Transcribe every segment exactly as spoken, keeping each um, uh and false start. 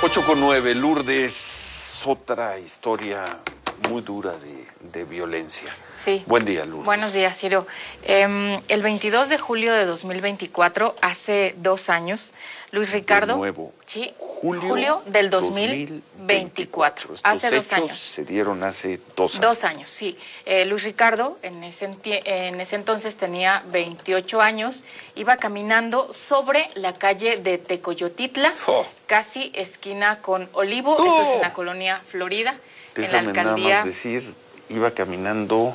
ocho con nueve, Lourdes, otra historia muy dura de, de violencia. Sí. Buen día, Lourdes. Buenos días, Ciro. Eh, el veintidós de julio de dos mil veinticuatro, hace dos años, Luis Ricardo... De nuevo. Sí, Julio, julio del dos mil veinticuatro. Estos Hace dos hechos años. se dieron hace dos años. Dos años, sí. Eh, Luis Ricardo en ese, en ese entonces tenía veintiocho años, iba caminando sobre la calle de Tecoyotitla, oh. casi esquina con Olivo, oh. esto es en la colonia Florida, Déjame en la alcaldía. Nada más decir, iba caminando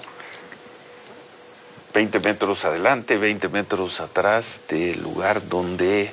veinte metros adelante, veinte metros atrás del lugar donde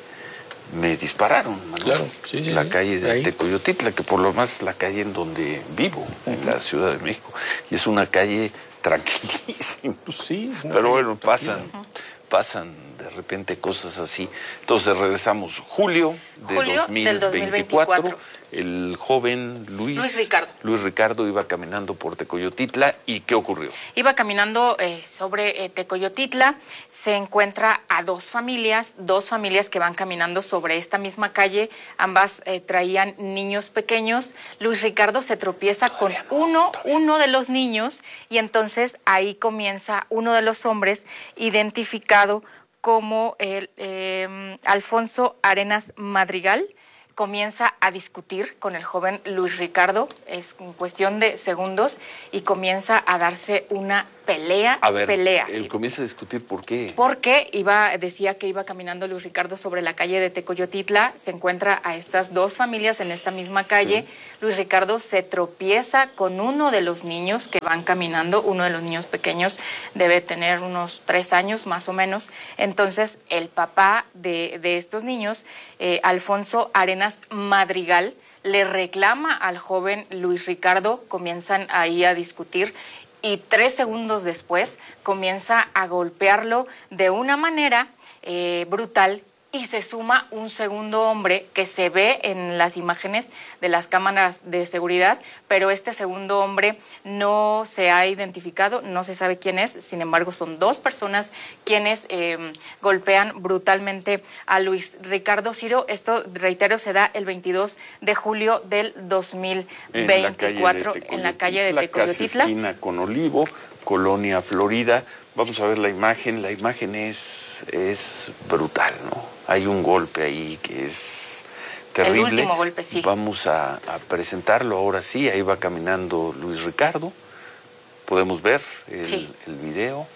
me dispararon, Manuel. Claro, sí, sí, la sí, calle de ahí. Tecoyotitla, que por lo más es la calle en donde vivo, uh-huh. en la Ciudad de México. Y es una calle tranquilísima. Pues sí. Pero bueno, pasan, uh-huh. pasan de repente cosas así. Entonces regresamos. Julio de Julio dos mil veinticuatro. Del dos mil veinticuatro. El joven Luis, Luis Ricardo. Luis Ricardo iba caminando por Tecoyotitla. ¿Y qué ocurrió? Iba caminando eh, sobre eh, Tecoyotitla, se encuentra a dos familias, dos familias que van caminando sobre esta misma calle, ambas eh, traían niños pequeños. Luis Ricardo se tropieza todavía con no, uno, uno de los niños y entonces ahí comienza uno de los hombres identificado como el eh, Alfonso Arenas Madrigal. Comienza a discutir con el joven Luis Ricardo, es en cuestión de segundos, y comienza a darse una pelea. A ver, pelea, él sí. comienza a discutir ¿por qué? Porque iba, decía que iba caminando Luis Ricardo sobre la calle de Tecoyotitla, se encuentra a estas dos familias en esta misma calle, sí. Luis Ricardo se tropieza con uno de los niños que van caminando, uno de los niños pequeños debe tener unos tres años más o menos, entonces el papá de, de estos niños, eh, Alfonso Arenas Madrigal, le reclama al joven Luis Ricardo, comienzan ahí a discutir y tres segundos después comienza a golpearlo de una manera eh, brutal y se suma un segundo hombre que se ve en las imágenes de las cámaras de seguridad, pero este segundo hombre no se ha identificado, no se sabe quién es, sin embargo son dos personas quienes eh, golpean brutalmente a Luis Ricardo. Ciro, esto, reitero, se da el veintidós de julio del dos mil veinticuatro en la calle de Tecoyotitla. Casi esquina con Olivo, colonia Florida. Vamos a ver la imagen, la imagen es, es brutal, ¿no? Hay un golpe ahí que es terrible. El último golpe, sí. Vamos a, a presentarlo ahora sí, ahí va caminando Luis Ricardo. Podemos ver el, sí. el video.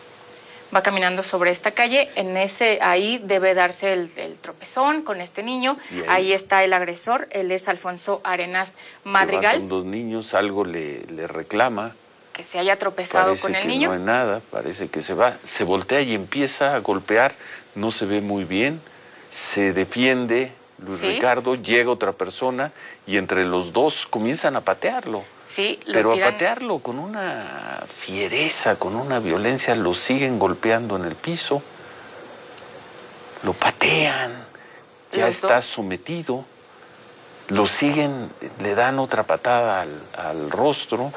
Va caminando sobre esta calle, en ese, ahí debe darse el, el tropezón con este niño, ahí, ahí está el agresor, él es Alfonso Arenas Madrigal. Con dos niños, algo le, le reclama. Que se haya tropezado parece con el que niño. No hay nada, parece que se va, se voltea y empieza a golpear, no se ve muy bien, se defiende Luis ¿Sí? Ricardo, llega otra persona y entre los dos comienzan a patearlo. Sí, lo pero tiran... a patearlo con una fiereza, con una violencia, lo siguen golpeando en el piso, lo patean, ya los está dos. sometido, lo siguen, le dan otra patada al, al rostro.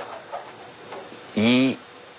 Y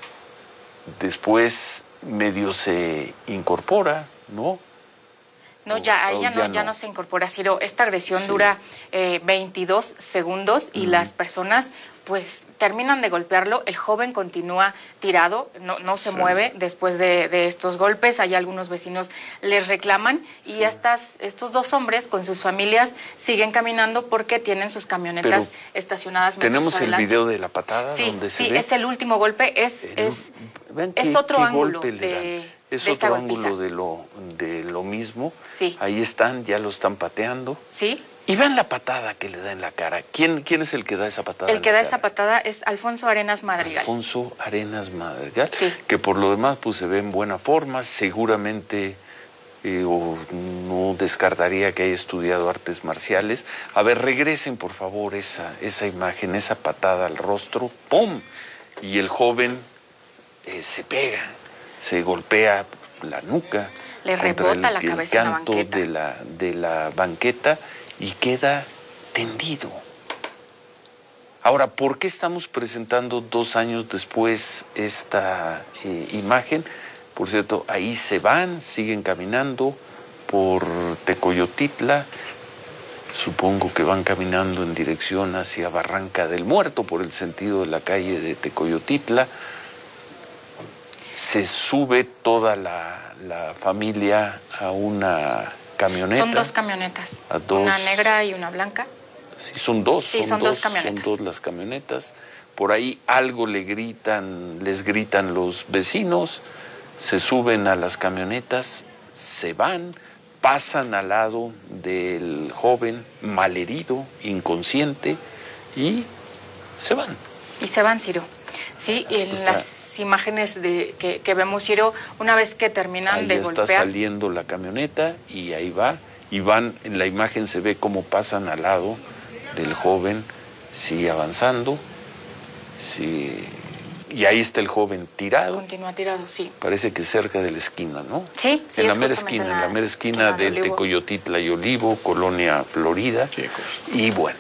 después medio se incorpora, ¿no? No, ya, o, ya, o no, ya, no. ya no se incorpora, Ciro. Esta agresión sí. dura eh, veintidós segundos y mm. las personas pues terminan de golpearlo. El joven continúa tirado, no, no se sí. mueve después de, de estos golpes. Hay algunos vecinos les reclaman y sí. estas, estos dos hombres con sus familias siguen caminando porque tienen sus camionetas Pero estacionadas. ¿Tenemos el video de la patada? Sí, donde se sí, ve? es el último golpe, es, el, es, qué, es otro qué ángulo golpe de, Es de otro esta ángulo golpiza. de lo, de lo mismo. Sí. Ahí están, ya lo están pateando. Sí. Y vean la patada que le da en la cara. ¿Quién, quién es el que da esa patada? El que da cara? esa patada es Alfonso Arenas Madrigal. Alfonso Arenas Madrigal, sí. que por lo demás pues se ve en buena forma, seguramente eh, o no descartaría que haya estudiado artes marciales. A ver, regresen por favor esa, esa imagen, esa patada al rostro, ¡pum! Y el joven eh, se pega, se golpea la nuca. Le rebota el, la cabeza en la banqueta. De la, de la banqueta y queda tendido. Ahora, ¿por qué estamos presentando dos años después esta eh, imagen? Por cierto, ahí se van, siguen caminando por Tecoyotitla. Supongo que van caminando en dirección hacia Barranca del Muerto por el sentido de la calle de Tecoyotitla. Se sube toda la, la familia a una camioneta. Son dos camionetas, a dos, una negra y una blanca. Sí, son dos, sí, son, son dos, dos camionetas. Son dos las camionetas. Por ahí algo le gritan, les gritan los vecinos, se suben a las camionetas, se van, pasan al lado del joven malherido, inconsciente, y se van. Y se van, Ciro. Sí, y en está, las imágenes de, que, que vemos, Ciro, una vez que terminan ahí de está golpear... está saliendo la camioneta y ahí va, y van, en la imagen se ve cómo pasan al lado del joven, sigue avanzando, sí, y ahí está el joven tirado. Continúa tirado, sí. Parece que cerca de la esquina, ¿no? Sí, sí. En la mera esquina, en la mera esquina, esquina de, de Tecoyotitla y Olivo, Colonia Florida. Chicos. Y bueno,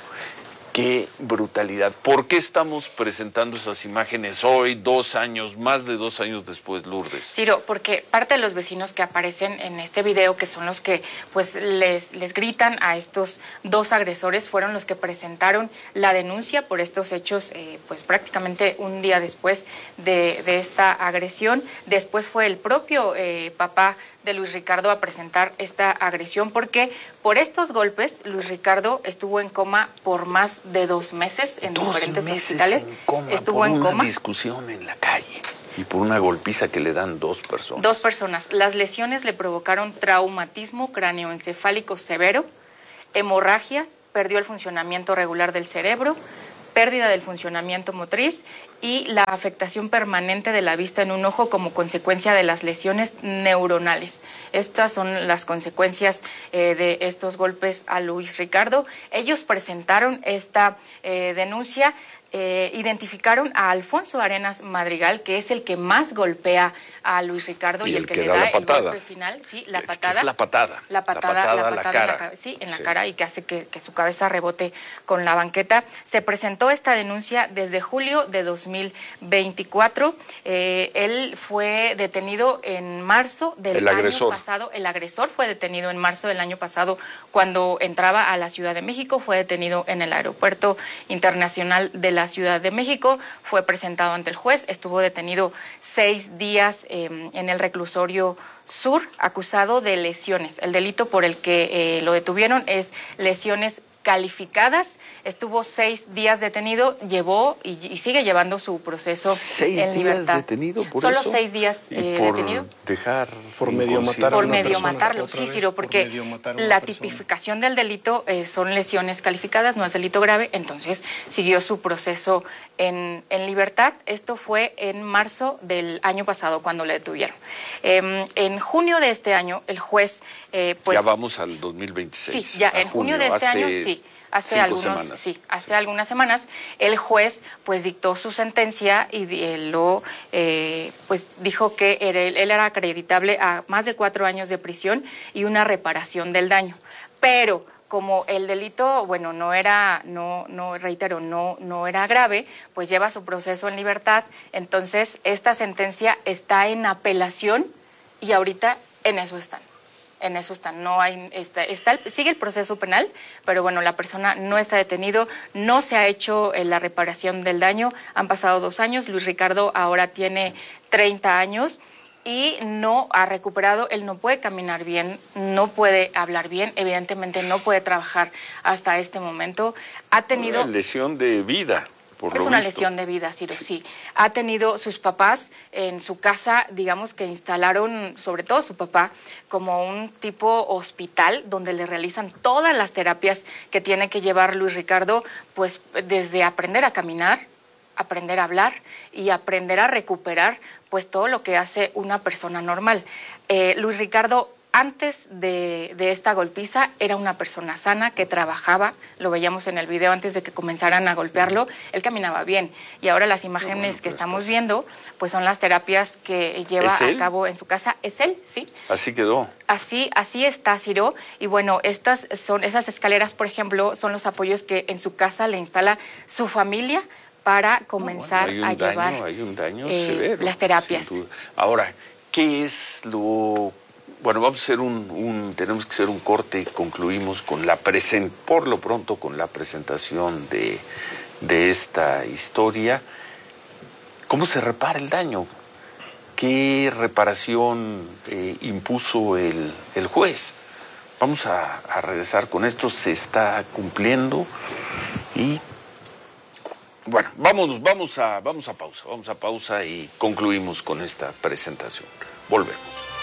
qué brutalidad. ¿Por qué estamos presentando esas imágenes hoy, dos años, más de dos años después, Lourdes? Ciro, porque parte de los vecinos que aparecen en este video, que son los que pues les, les gritan a estos dos agresores, fueron los que presentaron la denuncia por estos hechos eh, pues prácticamente un día después de, de esta agresión. Después fue el propio eh, papá de Luis Ricardo a presentar esta agresión, porque por estos golpes Luis Ricardo estuvo en coma por más de dos meses en dos diferentes meses hospitales. En coma, estuvo por en una coma. discusión en la calle y por una golpiza que le dan dos personas. Dos personas. Las lesiones le provocaron traumatismo cráneoencefálico severo, hemorragias, perdió el funcionamiento regular del cerebro, pérdida del funcionamiento motriz y la afectación permanente de la vista en un ojo como consecuencia de las lesiones neuronales. Estas son las consecuencias eh, de estos golpes a Luis Ricardo. Ellos presentaron esta eh, denuncia. Eh, identificaron a Alfonso Arenas Madrigal, que es el que más golpea a Luis Ricardo y, y el, el que, que le da, da el golpe final, sí, la patada. Es la patada. La patada, la patada, la patada en la cara. Sí, en la sí. cara, y que hace que, que su cabeza rebote con la banqueta. Se presentó esta denuncia desde julio de dos mil veinticuatro. Eh, él fue detenido en marzo del el año agresor. pasado. El agresor fue detenido en marzo del año pasado cuando entraba a la Ciudad de México. Fue detenido en el Aeropuerto Internacional de la Ciudad de México, fue presentado ante el juez, estuvo detenido seis días eh, en el reclusorio sur, acusado de lesiones. El delito por el que eh, lo detuvieron es lesiones calificadas. Estuvo seis días detenido, llevó y, y sigue llevando su proceso ¿Seis en días libertad. detenido por Solo eso? seis días eh, por detenido. Dejar por medio matar por a una medio persona, matarlo, sí, Ciro, porque la tipificación del delito eh, son lesiones calificadas, no es delito grave, entonces siguió su proceso en, en libertad. Esto fue en marzo del año pasado cuando le detuvieron. Eh, en junio de este año, el juez eh, pues ya vamos al dos mil veintiséis. Sí, ya en junio, junio de este hace... año, sí. Hace algunos, semanas. sí, hace algunas semanas, el juez pues dictó su sentencia y eh, lo eh, pues dijo que era, él era acreditable a más de cuatro años de prisión y una reparación del daño. Pero como el delito, bueno, no era, no, no, reitero, no, no era grave, pues lleva su proceso en libertad. Entonces, esta sentencia está en apelación y ahorita en eso están. En eso está, no hay, está, está, sigue el proceso penal, pero bueno, la persona no está detenido, no se ha hecho eh, la reparación del daño, han pasado dos años, Luis Ricardo ahora tiene treinta años y no ha recuperado, él no puede caminar bien, no puede hablar bien, evidentemente no puede trabajar hasta este momento, ha tenido... Una lesión de vida. Es una lesión de vida, Ciro, sí. sí. Ha tenido sus papás en su casa, digamos que instalaron, sobre todo su papá, como un tipo hospital donde le realizan todas las terapias que tiene que llevar Luis Ricardo, pues desde aprender a caminar, aprender a hablar y aprender a recuperar, pues todo lo que hace una persona normal. Eh, Luis Ricardo, antes de, de esta golpiza, era una persona sana que trabajaba, lo veíamos en el video antes de que comenzaran a golpearlo, él caminaba bien. Y ahora las imágenes bueno, que estamos estás... viendo, pues son las terapias que lleva a cabo en su casa. ¿Es él? Sí. Así quedó. Así, así está, Ciro. Y bueno, estas son esas escaleras, por ejemplo, son los apoyos que en su casa le instala su familia para comenzar no, bueno, hay un a daño, llevar hay un daño eh, severo, las terapias. Ahora, ¿qué es lo Bueno, vamos a hacer un, un, tenemos que hacer un corte. Concluimos con la presen, por lo pronto con la presentación de, de esta historia. ¿Cómo se repara el daño? ¿Qué reparación eh, impuso el, el juez? Vamos a, a regresar con esto. Se está cumpliendo y bueno, vámonos, vamos a, vamos a pausa, vamos a pausa y concluimos con esta presentación. Volvemos.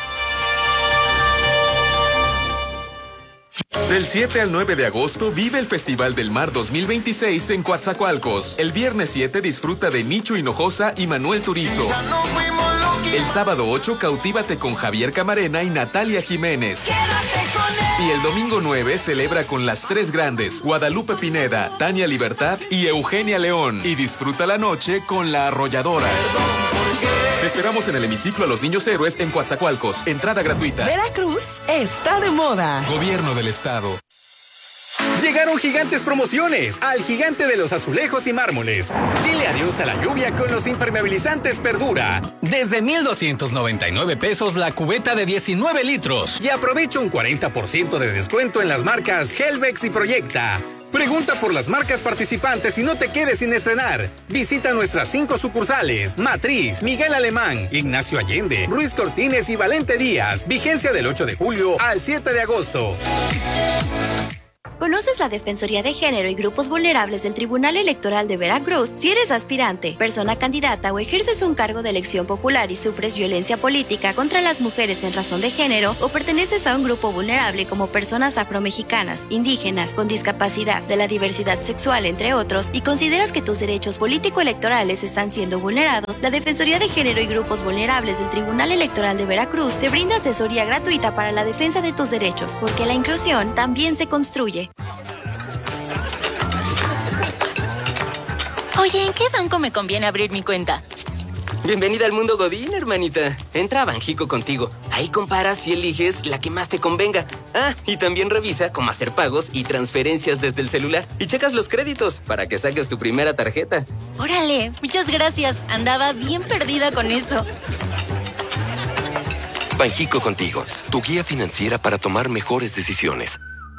Del siete al nueve de agosto vive el Festival del Mar dos mil veintiséis en Coatzacoalcos. El viernes siete disfruta de Nicho Hinojosa y Manuel Turizo. El sábado ocho cautívate con Javier Camarena y Natalia Jiménez. Y el domingo nueve celebra con las tres grandes, Guadalupe Pineda, Tania Libertad y Eugenia León. Y disfruta la noche con La Arrolladora. Te esperamos en el hemiciclo a los Niños Héroes en Coatzacoalcos. Entrada gratuita. Veracruz está de moda. Gobierno del Estado. Llegaron gigantes promociones al gigante de los azulejos y mármoles. Dile adiós a la lluvia con los impermeabilizantes Perdura. Desde mil doscientos noventa y nueve pesos la cubeta de diecinueve litros. Y aprovecha un cuarenta por ciento de descuento en las marcas Helvex y Proyecta. Pregunta por las marcas participantes y no te quedes sin estrenar. Visita nuestras cinco sucursales: Matriz, Miguel Alemán, Ignacio Allende, Ruiz Cortines y Valente Díaz. Vigencia del ocho de julio al siete de agosto. ¿Conoces la Defensoría de Género y Grupos Vulnerables del Tribunal Electoral de Veracruz? Si eres aspirante, persona candidata o ejerces un cargo de elección popular y sufres violencia política contra las mujeres en razón de género o perteneces a un grupo vulnerable como personas afromexicanas, indígenas, con discapacidad, de la diversidad sexual, entre otros, y consideras que tus derechos político-electorales están siendo vulnerados, la Defensoría de Género y Grupos Vulnerables del Tribunal Electoral de Veracruz te brinda asesoría gratuita para la defensa de tus derechos, porque la inclusión también se construye. Oye, ¿en qué banco me conviene abrir mi cuenta? Bienvenida al mundo Godín, hermanita. Entra a Banjico Contigo. Ahí comparas y eliges la que más te convenga. Ah, y también revisa cómo hacer pagos y transferencias desde el celular. Y checas los créditos para que saques tu primera tarjeta. Órale, muchas gracias. Andaba bien perdida con eso. Banjico Contigo, tu guía financiera para tomar mejores decisiones.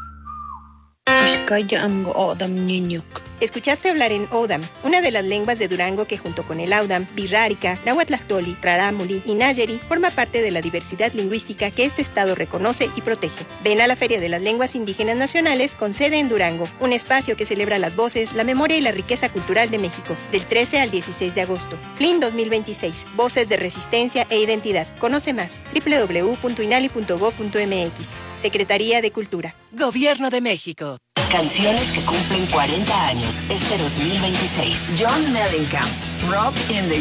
Escuchaste hablar en Odam, una de las lenguas de Durango que junto con el Audam, Birrárica, Nahuatlactoli, Rarámuri y Nayeri forma parte de la diversidad lingüística que este estado reconoce y protege. Ven a la Feria de las Lenguas Indígenas Nacionales con sede en Durango, un espacio que celebra las voces, la memoria y la riqueza cultural de México, del trece al dieciséis de agosto. F L I N dos mil veintiséis, Voces de Resistencia e Identidad. Conoce más, doble u doble u doble u punto inali punto gob punto m x. Secretaría de Cultura. Gobierno de México. Canciones que cumplen cuarenta años este dos mil veintiséis. John Mellencamp, Rock in the